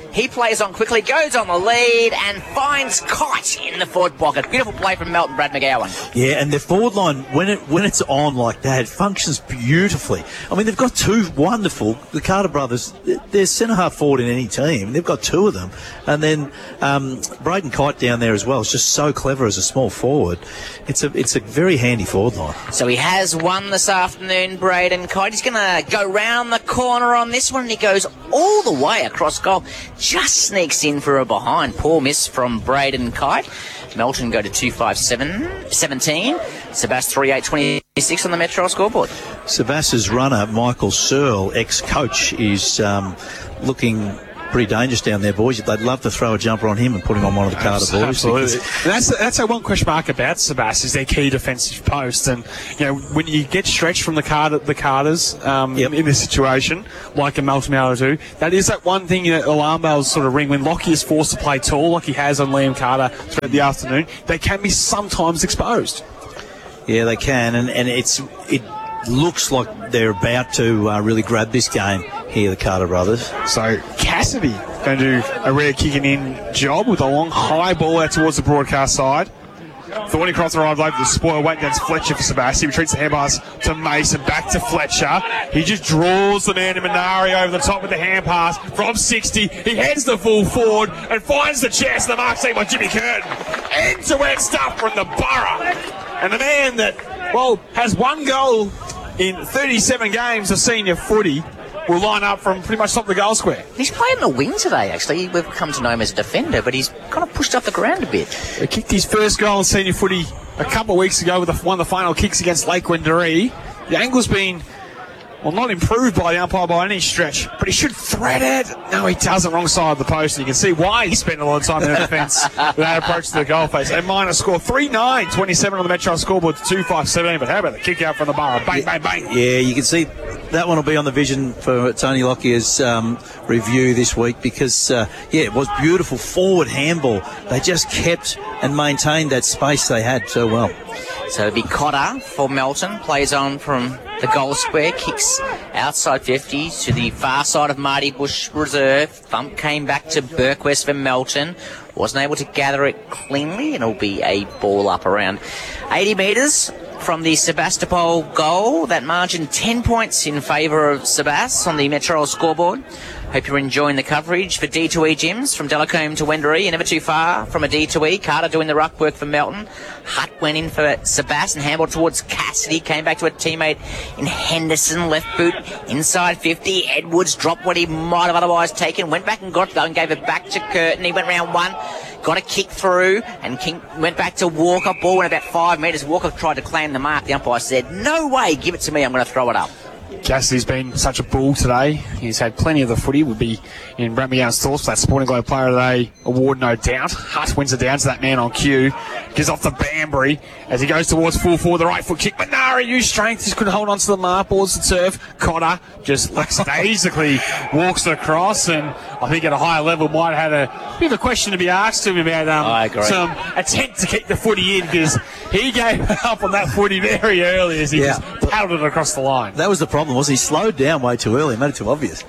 C: He plays on quickly, goes on the lead, and finds Kite in the forward pocket. Beautiful play from Melton, Brad McGowan.
B: Yeah, and their forward line, when it when it's on like that, it functions beautifully. I mean, they've got two wonderful, the Carter brothers, they're centre-half forward in any team. They've got two of them. And then um, Braden Kite down there as well. It's just so clever as a small forward. It's a it's a very handy forward line.
C: So he has won this afternoon, Braden Kite. He's going to go round the corner on this one, and he goes all the way across goal. Just sneaks in for a behind. Poor miss from Braden Kite. Melton go to two five seven seventeen. Sebas three eight twenty-six on the Metro scoreboard.
B: Sebas's runner, Michael Searle, ex-coach, is um, looking pretty dangerous down there, boys. They'd love to throw a jumper on him and put him on one of the Carter boys.
A: Absolutely. And that's that's our one question mark about Sebas is their key defensive post. And you know, when you get stretched from the Carter, the Carters um, yep. in this situation, like a Melton do, that is that one thing that alarm bells sort of ring when Lockie is forced to play tall, like he has on Liam Carter throughout the afternoon. They can be sometimes exposed.
B: Yeah, they can, and and it's it looks like they're about to uh, really grab this game here, the Carter brothers.
A: So Cassidy going to do a rare kicking in job with a long high ball out towards the broadcast side. Thorny across the right over the spoil, waiting against Fletcher for Sebas. He retreats the hand pass to Mason, back to Fletcher. He just draws the man to Minari over the top with the hand pass from sixty. He heads the full forward and finds the chest. The mark seen by Jimmy Curtin. End-to-end stuff from the Borough. And the man that, well, has one goal in thirty-seven games of senior footy will line up from pretty much top of the goal square.
C: He's playing the wing today, actually. We've come to know him as a defender, but he's kind of pushed up the ground a bit.
A: He kicked his first goal in senior footy a couple of weeks ago with one of the final kicks against Lake Wendouree. The angle's been, well, not improved by the umpire by any stretch, but he should thread it. No, he doesn't. Wrong side of the post. You can see why he spent a lot of time in the defence with that approach to the goal face. And minor score three nine twenty-seven on the Metro scoreboard to two five seventeen. But how about the kick out from the Borough? Bang, bang, bang.
B: Yeah, you can see that one will be on the vision for Tony Lockyer's um, review this week because, uh, yeah, it was beautiful forward handball. They just kept and maintained that space they had so well.
C: So it'll be Cotter for Melton. Plays on from the goal square. Kicks outside fifty to the far side of Marty Bush Reserve. Thump came back to Burkwest for Melton. Wasn't able to gather it cleanly, and it'll be a ball up around eighty metres from the Sebastopol goal. That margin ten points in favour of Sebas on the Metro scoreboard. Hope you're enjoying the coverage for D two E Gyms from Delacombe to Wendouree. You're never too far from a D two E. Carter doing the ruck work for Melton. Hutt went in for Sebas and handball towards Cassidy. Came back to a teammate in Henderson. Left boot inside fifty. Edwards dropped what he might have otherwise taken. Went back and got it and gave it back to Curtin. He went round one. Got a kick through and King went back to Walker. Ball went about five metres. Walker tried to claim the mark. The umpire said, no way, give it to me. I'm going to throw it up.
A: Cassidy's been such a bull today. He's had plenty of the footy. Would be in Brent McGowan's thoughts for that Sporting Globe Player of the Day award, no doubt. Hutt wins it down to that man on cue. Gives off to Banbury as he goes towards full forward. The right foot kick. Minari used strength. Just couldn't hold on to the mark. Boards the turf. Cotter just lackadaisically walks across, and I think at a higher level might have had a bit of a question to be asked to him about um, some attempt to keep the footy in, because he gave up on that footy very early as he yeah. just paddled it across the line.
B: That was the problem, was he slowed down way too early, made it too obvious.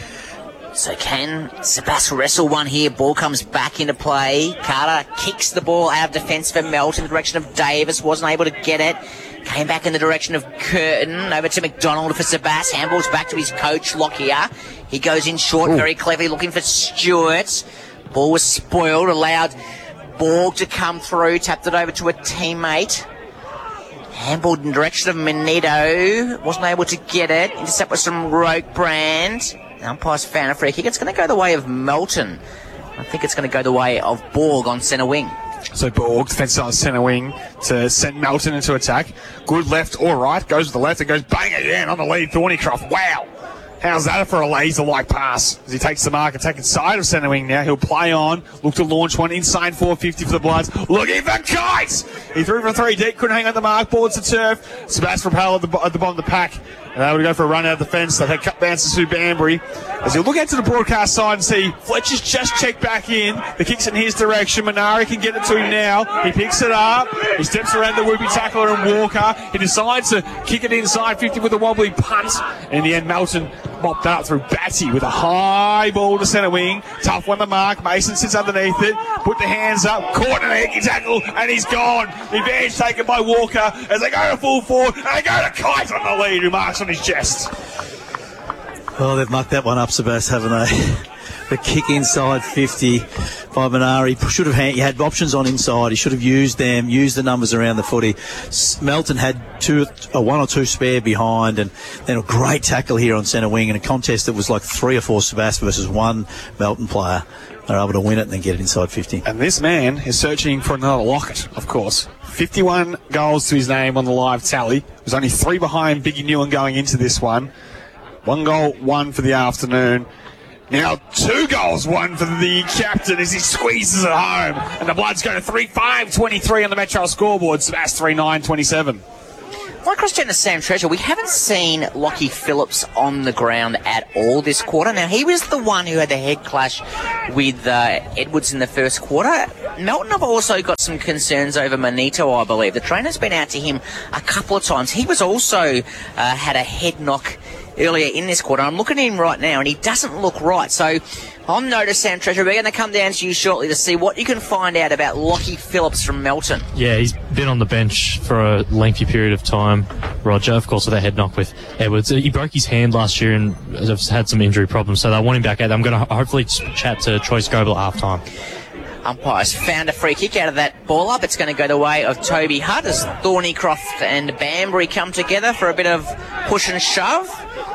C: So can Sebas wrestle one here? Ball comes back into play. Carter kicks the ball out of defence for Melton in the direction of Davis. Wasn't able to get it. Came back in the direction of Curtin. Over to McDonald for Sebas. Handballs back to his coach, Lockyer. He goes in short, Ooh. very cleverly, looking for Stewart. Ball was spoiled. Allowed Borg to come through. Tapped it over to a teammate. Handballed in the direction of Menito. Wasn't able to get it. Intercept with some Roke Brand. The umpire's found a free kick. It's going to go the way of Melton. I think it's going to go the way of Borg on centre wing.
A: So Borg, defensive on centre wing to send Melton into attack. Good left or right. Goes with the left and goes bang again on the lead. Thornycroft. Wow. How's that for a laser-like pass? As he takes the mark, attacking side of centre wing now. He'll play on. Look to launch one inside four fifty for the Bloods. Looking for Kites! He threw for three deep. Couldn't hang on the mark. Boards the turf. Sebastian Rappel at the, at the bottom of the pack. And able to go for a run out of the fence. They had cut bounces to Banbury. As you look out to the broadcast side and see Fletcher's just checked back in. The kick's in his direction. Minari can get it to him now. He picks it up. He steps around the whoopie tackler and Walker. He decides to kick it inside fifty with a wobbly punt. In the end, Melton mopped that up through Batty with a high ball to centre wing. Tough one to mark. Mason sits underneath it. Put the hands up. Caught an eggy tackle, and he's gone. The advantage taken by Walker as they go to full forward, and they go to Kite on the lead, who marks on his chest.
B: Oh, they've mucked that one up, Sebas, haven't they? The kick inside fifty by Minari. Should have had, he had options on inside. He should have used them, used the numbers around the footy. Melton had two, uh, one or two spare behind, and then a great tackle here on centre wing in a contest that was like three or four Sebas versus one Melton player. They're able to win it and then get it inside fifty.
A: And this man is searching for another Lockett, of course. fifty-one goals to his name on the live tally. There's only three behind Biggie Newen going into this one. One goal, one for the afternoon. Now two goals, one for the captain as he squeezes it home. And the Bloods go to three five twenty-three on the Metro scoreboard. Sebas three nine twenty-seven.
C: Right across to Sam Treasure, we haven't seen Lockie Phillips on the ground at all this quarter. Now, he was the one who had the head clash with uh, Edwards in the first quarter. Melton have also got some concerns over Manito, I believe. The trainer's been out to him a couple of times. He was also uh, had a head knock earlier in this quarter. I'm looking at him right now, and he doesn't look right. So, on notice, Sam Treasure, we're going to come down to you shortly to see what you can find out about Lockie Phillips from Melton.
D: Yeah, he's been on the bench for a lengthy period of time, Roger, of course, with a head knock with Edwards. He broke his hand last year and has had some injury problems, so they want him back out. I'm going to hopefully chat to Troy Scoble at half-time.
C: Umpires found a free kick out of that ball up. It's going to go the way of Toby Hutt as Thornycroft and Banbury come together for a bit of push and shove.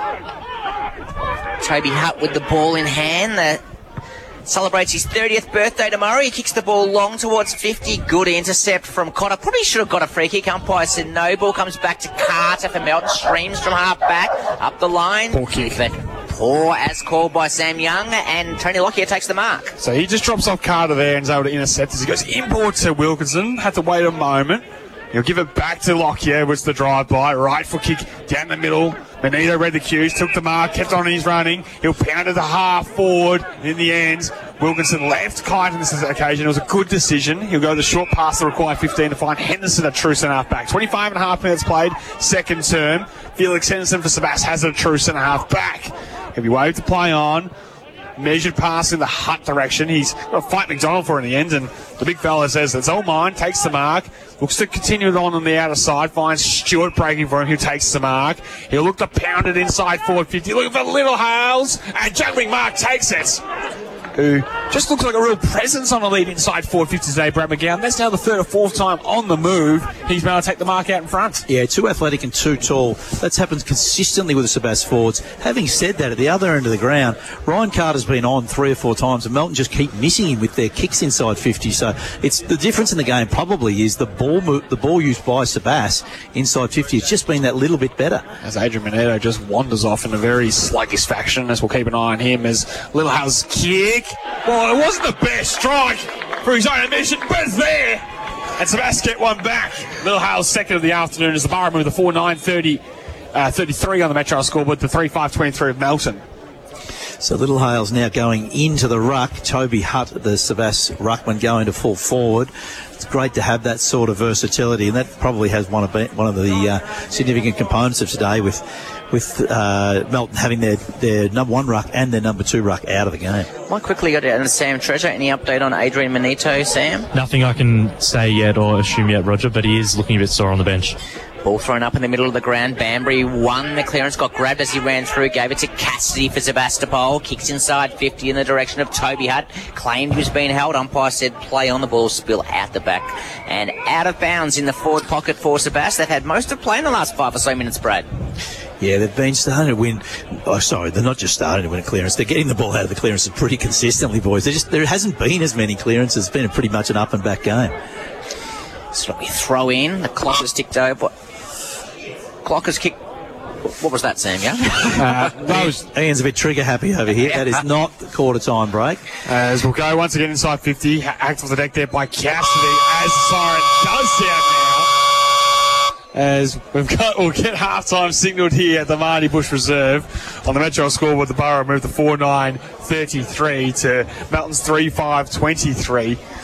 C: Toby Hutt with the ball in hand. The celebrates his thirtieth birthday tomorrow. He kicks the ball long towards fifty. Good intercept from Cotter. Probably should have got a free kick. Umpire said no. Ball comes back to Carter for Melton. Streams from half back. Up the line.
A: Poor kick.
C: But poor as called by Sam Young. And Tony Lockyer takes the mark.
A: So he just drops off Carter there and is able to intercept as he goes inboard to Wilkinson. Had to wait a moment. He'll give it back to Lockyer, was the drive-by. Right foot kick down the middle. Benito read the cues, took the mark, kept on his running. He'll pound it to half forward in the end. Wilkinson left Kite on this occasion. It was a good decision. He'll go the short pass to require fifteen to find Henderson a true centre half back. twenty-five and a half minutes played, second term. Felix Henderson for Sebas has a true centre half back. He'll be waved to play on. Measured pass in the Hutt direction. He's got to fight McDonald for it in the end, and the big fella says it's all mine, takes the mark, looks to continue it on on the outer side, finds Stewart breaking for him, who takes the mark. He'll look to pound it inside forward fifty, looking for Little Hales, and jumping mark takes it. Who just looks like a real presence on the lead inside forward fifty today, Brad McGowan. That's now the third or fourth time on the move he's been able to take the mark out in front.
B: Yeah, too athletic and too tall. That's happened consistently with the Sebas forwards. Having said that, at the other end of the ground, Ryan Carter's been on three or four times, and Melton just keep missing him with their kicks inside fifty. So it's the difference in the game probably is the ball mo- the ball used by Sebas inside fifty. It's just been that little bit better.
A: As Adrian Manetto just wanders off in a very sluggish fashion, as we'll keep an eye on him as Little Hales kick. Well, it wasn't the best strike for his own admission, but it's there. And Sebas get one back. Little Hales second of the afternoon as the Borough move the four nine thirty, uh, thirty-three on the Metro scoreboard, the three five twenty-three of Melton.
B: So Little Hales now going into the ruck. Toby Hutt, the Sebas ruckman, going to full forward. It's great to have that sort of versatility, and that probably has one of one of the uh, significant components of today with with uh, Melton having their, their number one ruck and their number two ruck out of the game.
C: Might quickly go down to Sam Treasure. Any update on Adrian Manito, Sam?
D: Nothing I can say yet or assume yet, Roger, but he is looking a bit sore on the bench.
C: Ball thrown up in the middle of the ground. Banbury won the clearance, got grabbed as he ran through, gave it to Cassidy for Sebastopol. Kicks inside fifty in the direction of Toby Hutt. Claimed he was being held. Umpire said play on the ball, spill out the back. And out of bounds in the forward pocket for Sebas. They've had most of play in the last five or so minutes, Brad.
B: Yeah, they've been starting to win. Oh, sorry, they're not just starting to win a clearance. They're getting the ball out of the clearances pretty consistently, boys. They're just, there hasn't been as many clearances. It's been a pretty much an up and back game.
C: So we throw in. The clock has ticked over. Clock has kicked. What was that, Sam? Yeah.
B: uh, that was, Ian's a bit trigger happy over here. That is not the quarter time break.
A: As we'll go once again inside fifty. Act off the deck there by Cassidy as the siren does sound now. As we've got, we'll get half-time signalled here at the Marty Bush Reserve on the Metro scoreboard. The Borough moved the four nine thirty-three to Melton's three five twenty-three.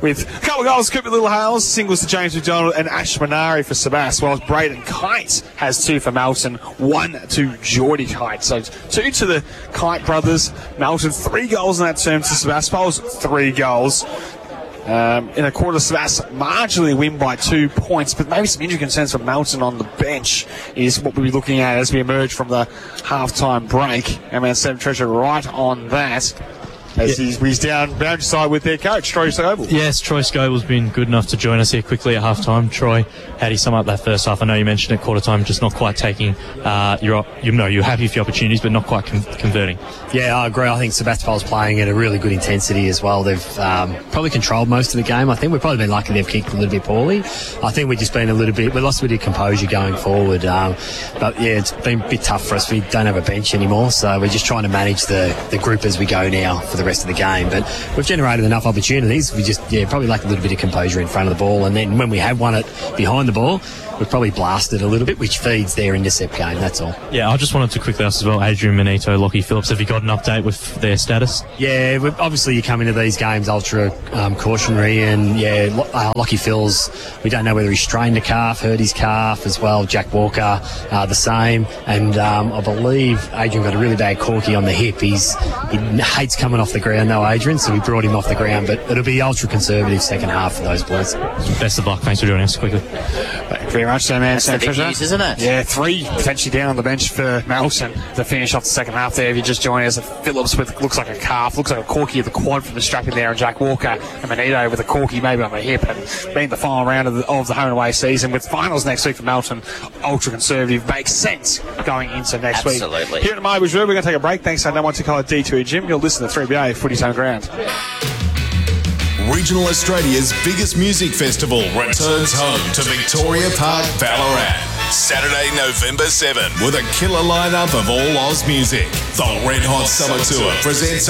A: with a couple of goals. Cooper Littlehales, singles to James McDonald and Ash Minari for Sebas, whilst Braden Kite has two for Melton, one to Geordie Kite. So two to the Kite brothers. Melton, three goals in that term to Sebastopol's three goals. Um, in a quarter, Sebas marginally win by two points, but maybe some injury concerns for Melton on the bench is what we'll be looking at as we emerge from the half-time break. M N seven Treasure right on that. As yeah. he's, he's down boundary side with their coach, Troy Scoble.
D: Yes, Troy Scoble's been good enough to join us here quickly at half-time. Troy, how do you sum up that first half? I know you mentioned at quarter-time just not quite taking, uh, you're, you know, you're happy for your opportunities, but not quite con- converting.
H: Yeah, I agree. I think Sebastopol's playing at a really good intensity as well. They've um, probably controlled most of the game. I think we've probably been lucky they've kicked a little bit poorly. I think we've just been a little bit, we lost a bit of composure going forward. Um, but yeah, it's been a bit tough for us. We don't have a bench anymore, so we're just trying to manage the, the group as we go now for the rest of the game. But we've generated enough opportunities. We just, yeah, probably lack a little bit of composure in front of the ball. And then when we have won it behind the ball, we've probably blasted a little bit, which feeds their intercept game, that's all.
D: Yeah, I just wanted to quickly ask as well, Adrian Manito, Lockie Phillips, have you got an update with their status?
H: Yeah, obviously you come into these games ultra um, cautionary, and yeah, uh, Lockie Phil's, we don't know whether he strained a calf, hurt his calf as well. Jack Walker, uh, the same. And um, I believe Adrian got a really bad corky on the hip. He's He hates coming off the ground, though, Adrian, so we brought him off the ground, but it'll be ultra conservative second half for those boys.
D: Best of luck. Thanks for joining us quickly.
A: Thank you very much, so, man.
C: That's the big news, isn't it?
A: Yeah, three potentially down on the bench for Melton to finish off the second half there. If you just join us, Phillips with looks like a calf, looks like a corky of the quad from the strap in there, and Jack Walker and Manito with a corky maybe on the hip, and being the final round of the, of the home and away season with finals next week for Melton. Ultra conservative makes sense going into next
C: Absolutely.
A: week. Absolutely. Here at the Marbury's Room, we're going to take a break. Thanks to our number one Tocala D two E Gym. You'll listen to three B A Footy's Home Ground.
F: Regional Australia's biggest music festival returns home to Victoria Park, Ballarat. Saturday, November seventh, with a killer lineup of all Oz music. The Red Hot Summer Tour presents